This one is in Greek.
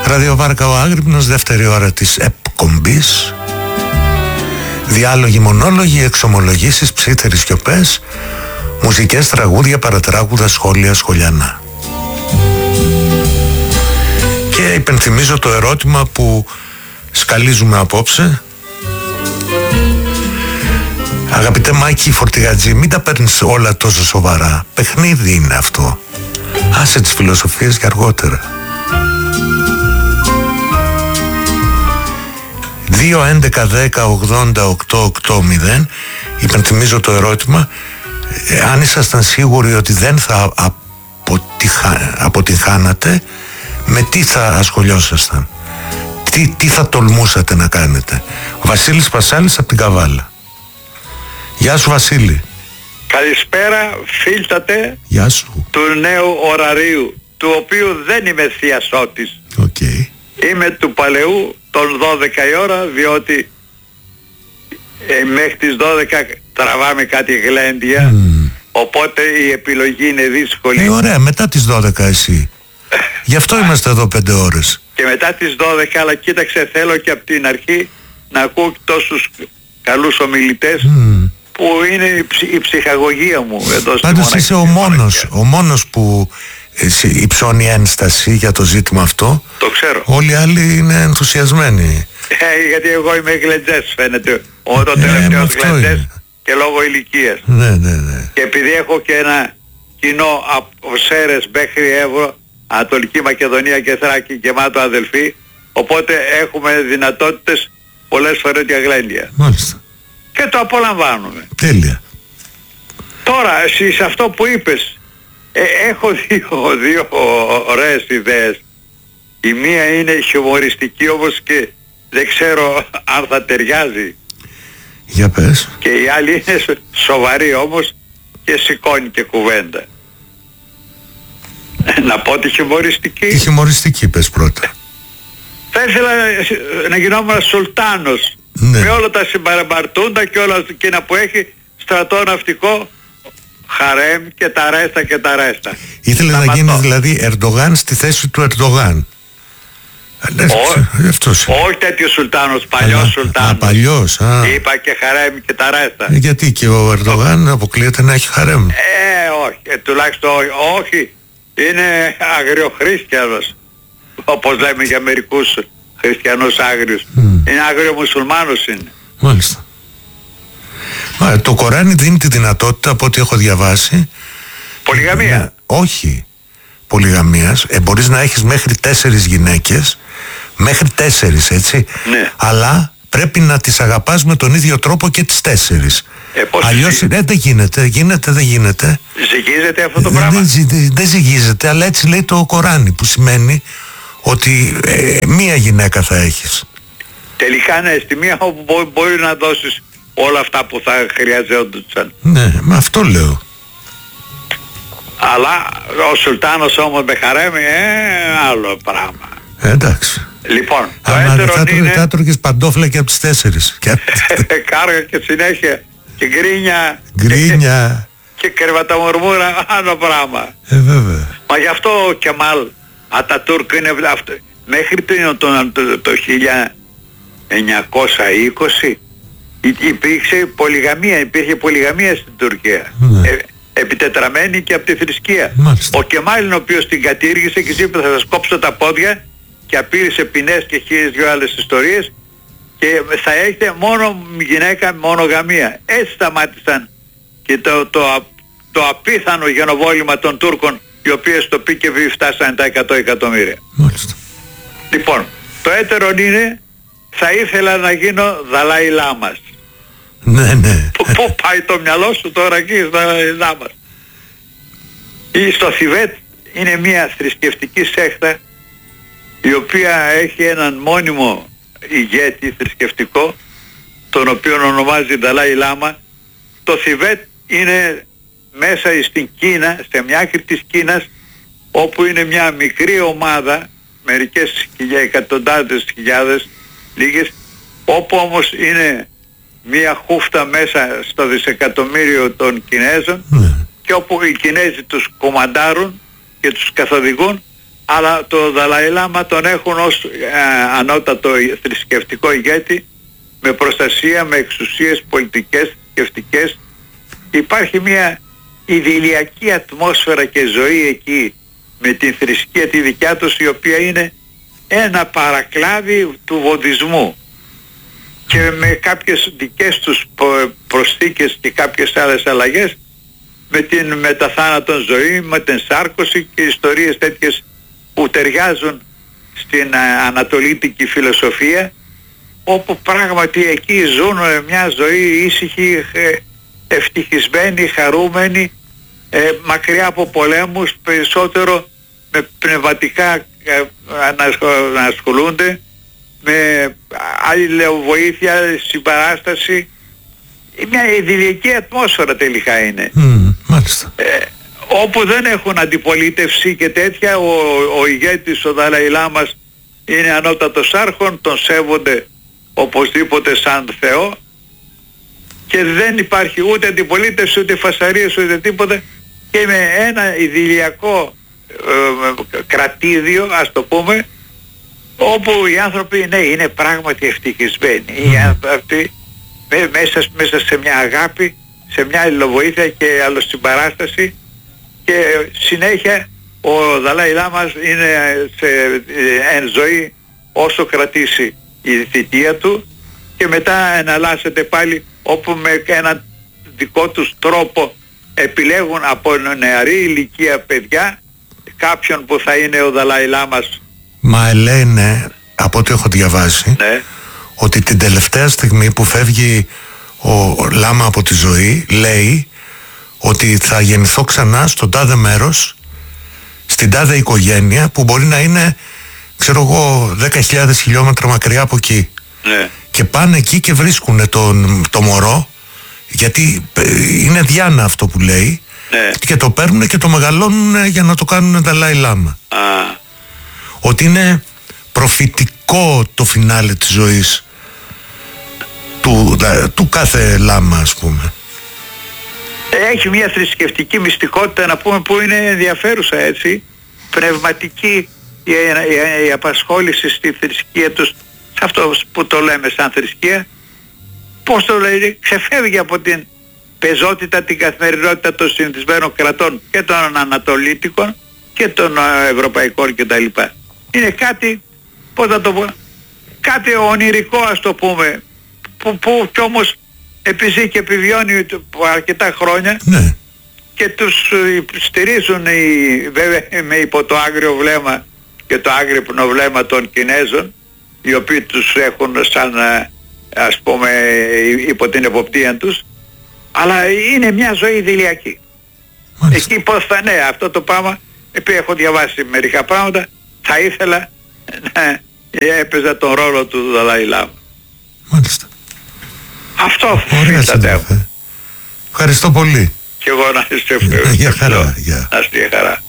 Ραδιοβάρκα ο Άγρυπνος, δεύτερη ώρα της εκπομπής. Διάλογοι, μονόλογοι, εξομολογήσεις, ψήθεροι σιωπές, μουσικές, τραγούδια, παρατράγουδα, σχόλια, σχολιανά. Και υπενθυμίζω το ερώτημα που σκαλίζουμε απόψε. Αγαπητέ Μάκη Φορτηγατζή, μην τα παίρνεις όλα τόσο σοβαρά. Παιχνίδι είναι αυτό. Άσε τις φιλοσοφίες για αργότερα. 2-11-10-80-8-8-0. Υπενθυμίζω το ερώτημα. Αν ήσασταν σίγουροι ότι δεν θα αποτυχάνατε, με τι θα ασχολιόσασταν? Τι θα τολμούσατε να κάνετε? Βασίλης Πασάλης από την Καβάλα. Γεια σου Βασίλη. Καλησπέρα φίλτατε. Γεια σου. Του νέου ωραρίου, του οποίου δεν είμαι θειασότης. Okay. Είμαι του παλαιού των 12 η ώρα, διότι μέχρι τις 12 τραβάμε κάτι γλέντια, οπότε η επιλογή είναι δύσκολη. Ωραία, μετά τις 12 εσύ. Γι' αυτό είμαστε εδώ 5 ώρες. Και μετά τις 12, αλλά κοίταξε, θέλω και από την αρχή να ακούω τόσους καλούς ομιλητές που είναι η ψυχαγωγία μου εδώ. Πάντως είσαι ο μόνος που υψώνει ένσταση για το ζήτημα αυτό. Το ξέρω. Όλοι οι άλλοι είναι ενθουσιασμένοι. Γιατί εγώ είμαι γλεντζές, φαίνεται. Το τελευταίο γλεντζές και λόγω ηλικίας. Ναι. Και επειδή έχω και ένα κοινό από Σέρες μέχρι Εύρο, Ανατολική Μακεδονία και Θράκη γεμάτο αδελφοί, οπότε έχουμε δυνατότητες πολλές φορές για γλέντια. Μάλιστα. Και το απολαμβάνουμε. Τέλεια. Τώρα, εσύ σε αυτό που είπες, έχω δύο ωραίες ιδέες. Η μία είναι χιουμοριστική όμως και δεν ξέρω αν θα ταιριάζει. Για πες. Και η άλλη είναι σοβαρή όμως και σηκώνει και κουβέντα. Να πω τη χιουμοριστική. Τη χιουμοριστική πες πρώτα. Θα ήθελα να γινόμουν σουλτάνος. Ναι. Με όλα τα συμπαραμπαρτούντα και όλα εκείνα που έχει, στρατό, ναυτικό, χαρέμ και τα ρέστα. Ήθελε να γίνει δηλαδή Ερντογάν στη θέση του Ερντογάν. Όχι τέτοιο σουλτάνος, παλιός σουλτάνος. Παλιός. Είπα και χαρέμ και τα ρέστα. Γιατί και ο Ερντογάν αποκλείεται να έχει χαρέμ? Όχι, τουλάχιστον όχι. Είναι αγριοχρίστιανος, όπως λέμε για μερικούς χριστιανούς άγριους. Είναι άγριο-μουσουλμάνος είναι. Μάλιστα. Το Κοράνι δίνει τη δυνατότητα, από ό,τι έχω διαβάσει, πολυγαμία. Όχι πολυγαμίας. Μπορείς να έχεις μέχρι 4 γυναίκες, μέχρι 4, έτσι. Ναι. Αλλά πρέπει να τις αγαπάς με τον ίδιο τρόπο και τις 4. Αλλιώς δεν γίνεται. Δεν γίνεται. Ζυγίζεται αυτό το πράγμα? Δεν ζυγίζεται, αλλά έτσι λέει το Κοράνι, που σημαίνει ότι μία γυναίκα θα έχεις. Τελικά ναι, στη μία όπου μπορεί να δώσεις όλα αυτά που θα χρειαζόντουσαν. Ναι, με αυτό λέω. Αλλά ο σουλτάνος όμως με χαρέμει, άλλο πράγμα. Εντάξει. Λοιπόν, το έτερο είναι... Θα τρώγες παντόφλα και από τις 4. Κάργα και συνέχεια και γκρίνια. Και κρεβαταμουρμούρα, άλλο πράγμα. Βέβαια. Μα γι' αυτό ο Κεμάλ Ατατούρκ είναι αυτό. Μέχρι το 1920 υπήρχε πολυγαμία στην Τουρκία. Ναι. Επιτετραμένη και από τη θρησκεία. Μάλιστα. Ο Κεμάλ είναι ο οποίος την κατήργησε και είπε θα σας κόψω τα πόδια και απείλησε ποινές και 1002 άλλες ιστορίες και θα έχετε μόνο γυναίκα, μόνο γαμία. Έτσι σταμάτησαν και το απίθανο γενοβόλημα των Τούρκων, οι οποίες στο πι φτάσανε τα 100 εκατομμύρια. Μάλιστα. Λοιπόν, το έτερο είναι θα ήθελα να γίνω Δαλάι Λάμας. Ναι. Πού πάει το μυαλό σου τώρα εκεί στο Δαλάι Λάμας? Στο Θιβέτ είναι μια θρησκευτική σέκτα η οποία έχει έναν μόνιμο ηγέτη θρησκευτικό, τον οποίο ονομάζει Δαλάι Λάμα. Το Θιβέτ είναι μέσα στην Κίνα, σε μια άκρη της Κίνας, όπου είναι μια μικρή ομάδα, μερικές εκατοντάδες χιλιάδες, λίγες, όπου όμως είναι μια χούφτα μέσα στο δισεκατομμύριο των Κινέζων και όπου οι Κινέζοι τους κομμαντάρουν και τους καθοδηγούν αλλά το Δαλάι Λάμα τον έχουν ως ανώτατο θρησκευτικό ηγέτη, με προστασία, με εξουσίες πολιτικές, θρησκευτικές. Υπάρχει μια ιδηλιακή ατμόσφαιρα και ζωή εκεί με την θρησκεία τη δικιά τους, η οποία είναι ένα παρακλάδι του βουδισμού, και με κάποιες δικές τους προσθήκες και κάποιες άλλες αλλαγές, με την μεταθάνατον ζωή, με την σάρκωση και ιστορίες τέτοιες που ταιριάζουν στην ανατολίτικη φιλοσοφία, όπου πράγματι εκεί ζουν μια ζωή ήσυχη, ευτυχισμένη, χαρούμενη, μακριά από πολέμους, περισσότερο με πνευματικά να ασχολούνται, με αλληλοβοήθεια, συμπαράσταση. Μια ιδηλιακή ατμόσφαιρα τελικά είναι. Μάλιστα. Όπου δεν έχουν αντιπολίτευση και τέτοια, ο ηγέτης, ο Δαλάι Λάμας, είναι ανώτατος άρχον, τον σέβονται οπωσδήποτε σαν Θεό, και δεν υπάρχει ούτε αντιπολίτευση, ούτε φασαρίες, ούτε τίποτα, και με ένα ιδηλιακό κρατήδιο, ας το πούμε, όπου οι άνθρωποι, ναι, είναι πράγματι ευτυχισμένοι. Οι άνθρωποι μέσα σε μια αγάπη, σε μια αλληλοβοήθεια και αλληλοσυμπαράσταση, και συνέχεια ο Δαλάι Λάμας είναι εν ζωή όσο κρατήσει η θητεία του, και μετά εναλλάσσεται πάλι, όπου με έναν δικό τους τρόπο επιλέγουν από νεαρή ηλικία παιδιά κάποιον που θα είναι ο Δαλάι Λάμας. Μα λένε, από ό,τι έχω διαβάσει, ναι, ότι την τελευταία στιγμή που φεύγει ο Λάμα από τη ζωή, λέει ότι θα γεννηθώ ξανά στον τάδε μέρος, στην τάδε οικογένεια, που μπορεί να είναι, ξέρω εγώ, 10.000 χιλιόμετρα μακριά από εκεί. Ναι. Και πάνε εκεί και βρίσκουν το μωρό, γιατί είναι Διάνα αυτό που λέει, ναι, και το παίρνουν και το μεγαλώνουν για να το κάνουν Δαλάι Λάμα. Ότι είναι προφητικό το φινάλε της ζωής του κάθε Λάμα, ας πούμε. Έχει μια θρησκευτική μυστικότητα, να πούμε, που είναι ενδιαφέρουσα, έτσι, πνευματική, η απασχόληση στη θρησκεία τους, σε αυτό που το λέμε σαν θρησκεία, πώς το λέει, ξεφεύγει από την πεζότητα, την καθημερινότητα των συνηθισμένων κρατών και των ανατολίτικων και των ευρωπαϊκών κτλ. Είναι κάτι, πώς να το πω, κάτι ονειρικό, ας το πούμε, που κι όμως επιζεί και επιβιώνει αρκετά χρόνια, ναι, και τους στηρίζουν βέβαια με υπό το άγριο βλέμμα και το άγρυπνο βλέμμα των Κινέζων, οι οποίοι τους έχουν σαν, ας πούμε, υπό την εποπτεία τους, αλλά είναι μια ζωή ιδηλιακή. Εκεί πώς θα, ναι, αυτό το πράγμα, επειδή έχω διαβάσει μερικά πράγματα, θα ήθελα να έπαιζα τον ρόλο του Δαλάι Λάμα. Μάλιστα. Αυτό Ωραία, ευχαριστώ πολύ. Και εγώ να είστε ευχαριστώ. Για χαρά. Να είστε χαρά.